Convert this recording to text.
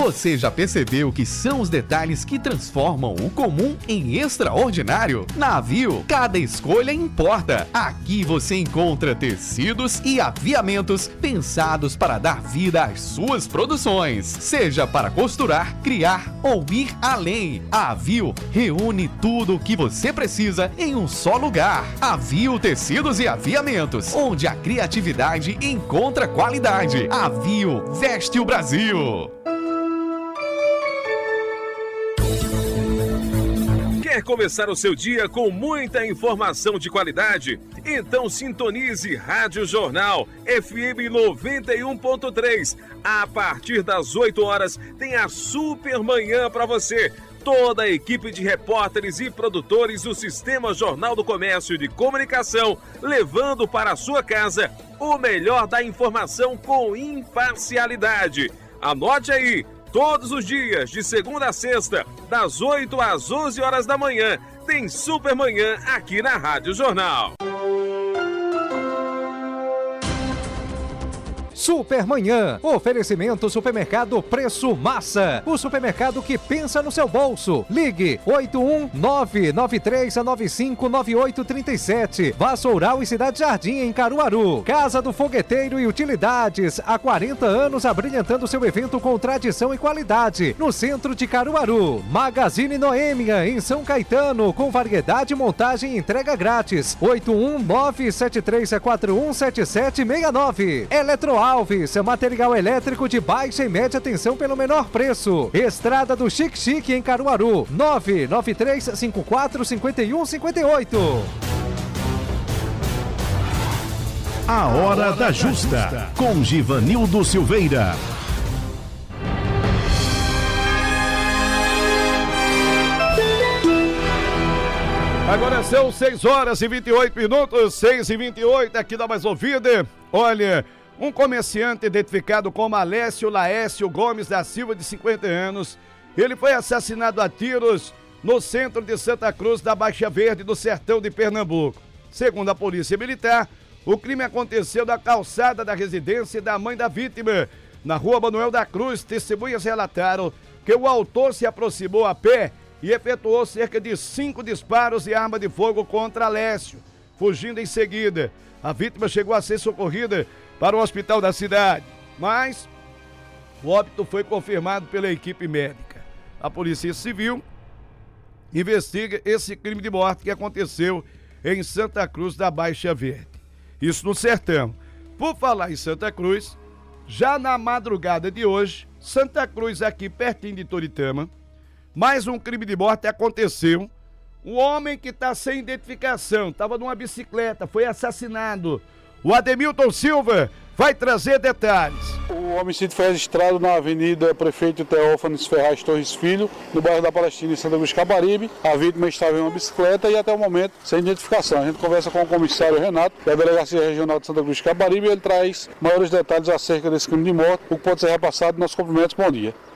Você já percebeu que são os detalhes que transformam o comum em extraordinário? Na Aviu, cada escolha importa. Aqui você encontra tecidos e aviamentos pensados para dar vida às suas produções. Seja para costurar, criar ou ir além. A Aviu reúne tudo o que você precisa em um só lugar. Aviu Tecidos e Aviamentos, onde a criatividade encontra qualidade. Aviu veste o Brasil. Quer começar o seu dia com muita informação de qualidade? Então sintonize Rádio Jornal FM 91.3. A partir das 8 horas tem a Super Manhã para você. Toda a equipe de repórteres e produtores do Sistema Jornal do Comércio de Comunicação, levando para a sua casa o melhor da informação com imparcialidade. Anote aí, todos os dias, de segunda a sexta, das 8 às 11 horas da manhã, tem Super Manhã aqui na Rádio Jornal. Supermanhã, oferecimento Supermercado Preço Massa, o supermercado que pensa no seu bolso. Ligue 81993959837, Vassoural e Cidade Jardim em Caruaru. Casa do Fogueteiro e Utilidades, há 40 anos abrilhantando seu evento com tradição e qualidade, no centro de Caruaru. Magazine Noêmia em São Caetano, com variedade, montagem e entrega grátis. 81973417769. Eletroalves, material elétrico de baixa e média tensão pelo menor preço. Estrada do Chique Chique em Caruaru, 993545158. A Hora da Justa, com Givanildo Silveira. Agora são 6 horas e 28 minutos, 6h28, aqui da Mais Ouvida. Olha, um comerciante identificado como Alessio Laércio Gomes da Silva, de 50 anos, ele foi assassinado a tiros no centro de Santa Cruz da Baixa Verde, do sertão de Pernambuco. Segundo a Polícia Militar, o crime aconteceu na calçada da residência da mãe da vítima, na rua Manuel da Cruz. Testemunhas relataram que o autor se aproximou a pé e efetuou cerca de 5 disparos de arma de fogo contra Alessio, fugindo em seguida. A vítima chegou a ser socorrida para o hospital da cidade, mas o óbito foi confirmado pela equipe médica. A Polícia Civil investiga esse crime de morte que aconteceu em Santa Cruz da Baixa Verde, isso no sertão. Por falar em Santa Cruz, já na madrugada de hoje, Santa Cruz, aqui pertinho de Toritama, mais um crime de morte aconteceu. Um homem que está sem identificação, estava numa bicicleta, foi assassinado. O Ademilton Silva vai trazer detalhes. O homicídio foi registrado na Avenida Prefeito Teófanes Ferraz Torres Filho, no bairro da Palestina, em Santa Cruz Caparibe. A vítima estava em uma bicicleta e até o momento sem identificação. A gente conversa com o comissário Renato, da Delegacia Regional de Santa Cruz Caparibe, e ele traz maiores detalhes acerca desse crime de morte, o que pode ser repassado nos cumprimentos. Bom dia.